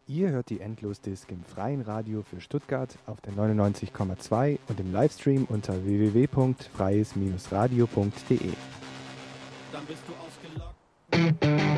Ihr hört die Endlosdisk im freien Radio für Stuttgart auf der 99,2 und im Livestream unter www.freies-radio.de. Dann bist du ausgelockt.